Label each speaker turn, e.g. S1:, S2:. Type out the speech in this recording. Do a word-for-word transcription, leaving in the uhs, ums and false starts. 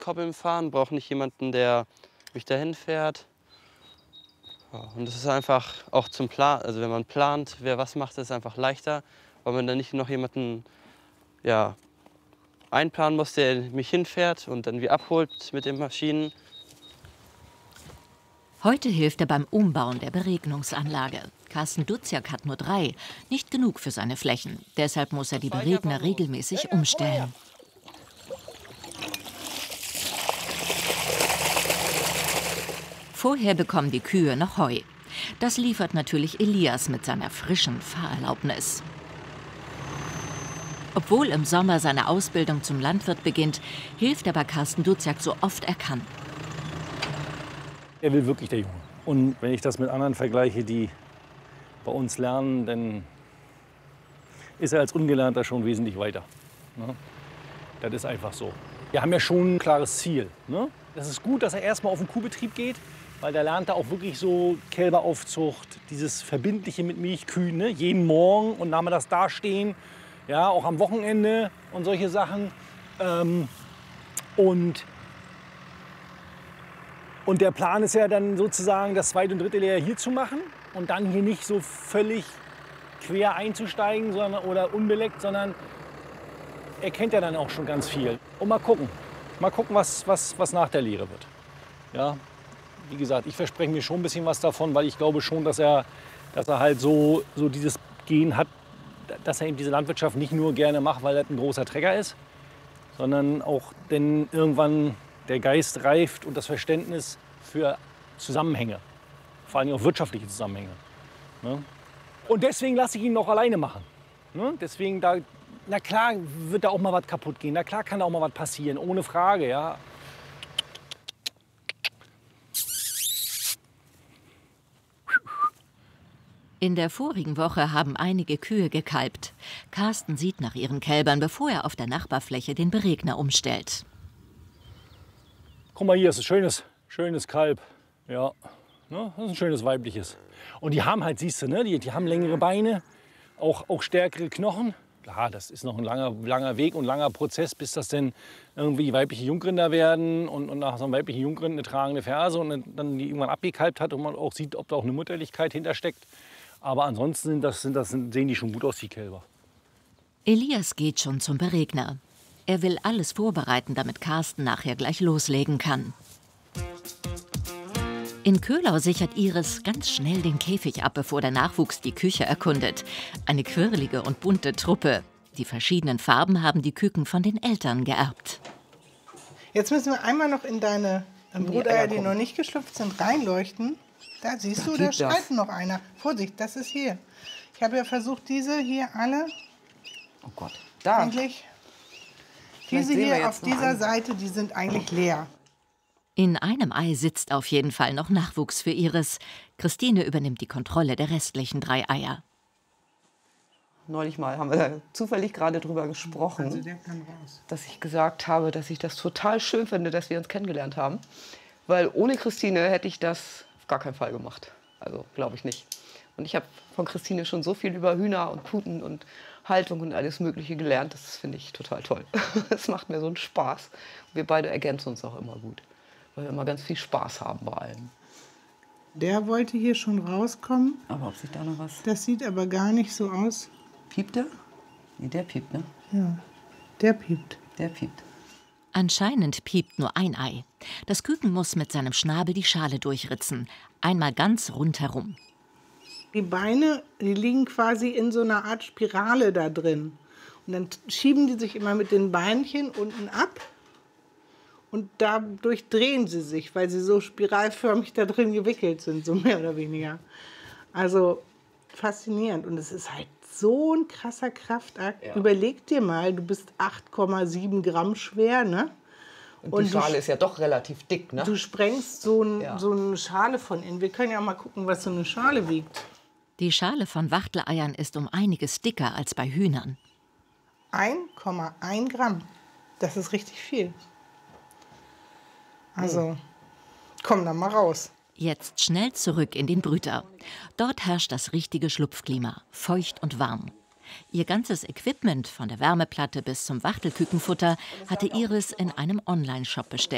S1: Koppeln fahren, brauche nicht jemanden, der mich dahin fährt. Ja, und es ist einfach auch zum Plan, also wenn man plant, wer was macht, ist es einfach leichter, weil man dann nicht noch jemanden ja, einplanen muss, der mich hinfährt und dann wieder abholt mit den Maschinen.
S2: Heute hilft er beim Umbauen der Beregnungsanlage. Carsten Duziak hat nur drei, nicht genug für seine Flächen. Deshalb muss er die Beregner regelmäßig umstellen. Vorher bekommen die Kühe noch Heu. Das liefert natürlich Elias mit seiner frischen Fahrerlaubnis. Obwohl im Sommer seine Ausbildung zum Landwirt beginnt, hilft er bei Carsten Duziak so oft er kann.
S3: Er will wirklich, der Junge. Und wenn ich das mit anderen vergleiche, die bei uns lernen, dann ist er als Ungelernter schon wesentlich weiter. Ne? Das ist einfach so. Wir haben ja schon ein klares Ziel. Ne? Das ist gut, dass er erstmal auf den Kuhbetrieb geht, weil da lernt er auch wirklich so Kälberaufzucht, dieses Verbindliche mit Milchkühen, ne? Jeden Morgen und nachmittags dastehen, ja, auch am Wochenende und solche Sachen. Ähm, und, und der Plan ist ja dann sozusagen, das zweite und dritte Lehrjahr hier zu machen und dann hier nicht so völlig quer einzusteigen sondern, oder unbeleckt, sondern er kennt ja dann auch schon ganz viel. Und mal gucken, mal gucken, was, was, was nach der Lehre wird. Ja, wie gesagt, ich verspreche mir schon ein bisschen was davon, weil ich glaube schon, dass er, dass er halt so, so dieses Gen hat, dass er eben diese Landwirtschaft nicht nur gerne macht, weil er ein großer Trecker ist, sondern auch, denn irgendwann der Geist reift und das Verständnis für Zusammenhänge, vor allem auch wirtschaftliche Zusammenhänge. Ne? Und deswegen lasse ich ihn noch alleine machen. Ne? Deswegen, da, na klar wird da auch mal was kaputt gehen, na klar kann da auch mal was passieren, ohne Frage. Ja.
S2: In der vorigen Woche haben einige Kühe gekalbt. Carsten sieht nach ihren Kälbern, bevor er auf der Nachbarfläche den Beregner umstellt.
S3: Guck mal, hier ist ein schönes, schönes Kalb. Ja, ne? Das ist ein schönes weibliches. Und die haben halt, siehst du, ne? die, die haben längere Beine, auch, auch stärkere Knochen. Klar, das ist noch ein langer, langer Weg und langer Prozess, bis das denn irgendwie weibliche Jungrinder werden und, und nach so einem weiblichen Jungrind eine tragende Ferse und dann, dann die irgendwann abgekalbt hat und man auch sieht, ob da auch eine Mutterlichkeit hintersteckt. Aber ansonsten sind das, sind das, sehen die schon gut aus, die Kälber.
S2: Elias geht schon zum Beregner. Er will alles vorbereiten, damit Carsten nachher gleich loslegen kann. In Köhlau sichert Iris ganz schnell den Käfig ab, bevor der Nachwuchs die Küche erkundet. Eine quirlige und bunte Truppe. Die verschiedenen Farben haben die Küken von den Eltern geerbt.
S4: Jetzt müssen wir einmal noch in deine Bruteier, die noch nicht geschlüpft sind, reinleuchten. Da siehst du, da schreit noch einer. Vorsicht, das ist hier. Ich habe ja versucht, diese hier alle.
S5: Oh Gott, da.
S4: Eigentlich, diese hier auf dieser Seite, die sind eigentlich leer.
S2: In einem Ei sitzt auf jeden Fall noch Nachwuchs für Iris. Christine übernimmt die Kontrolle der restlichen drei Eier.
S5: Neulich mal haben wir da zufällig gerade drüber gesprochen,
S4: also der kann raus.
S5: Dass ich gesagt habe, dass ich das total schön finde, dass wir uns kennengelernt haben. Weil ohne Christine hätte ich das auf gar keinen Fall gemacht. Also glaube ich nicht. Und ich habe von Christine schon so viel über Hühner und Puten und Haltung und alles Mögliche gelernt. Das finde ich total toll. Es macht mir so einen Spaß. Wir beide ergänzen uns auch immer gut, weil wir immer ganz viel Spaß haben bei allem.
S4: Der wollte hier schon rauskommen.
S5: Aber ob sich da noch was...
S4: Das sieht aber gar nicht so aus.
S5: Piept der? Nee, der piept, ne?
S4: Ja, der piept.
S5: Der piept.
S2: Anscheinend piept nur ein Ei. Das Küken muss mit seinem Schnabel die Schale durchritzen. Einmal ganz rundherum.
S4: Die Beine, die liegen quasi in so einer Art Spirale da drin. Und dann schieben die sich immer mit den Beinchen unten ab. Und dadurch drehen sie sich, weil sie so spiralförmig da drin gewickelt sind, so mehr oder weniger. Also faszinierend. Und es ist halt so ein krasser Kraftakt. Ja. Überleg dir mal, du bist acht Komma sieben Gramm schwer, ne?
S5: Und, und die Schale ist ja doch relativ dick, ne?
S4: Du sprengst so, ein,
S5: ja.
S4: so eine Schale von innen. Wir können ja mal gucken, was so eine Schale wiegt.
S2: Die Schale von Wachteleiern ist um einiges dicker als bei Hühnern.
S4: ein Komma eins Gramm. Das ist richtig viel. Also, hm. komm dann mal raus.
S2: Jetzt schnell zurück in den Brüter. Dort herrscht das richtige Schlupfklima, feucht und warm. Ihr ganzes Equipment, von der Wärmeplatte bis zum Wachtelkükenfutter, hatte Iris in einem Online-Shop bestellt.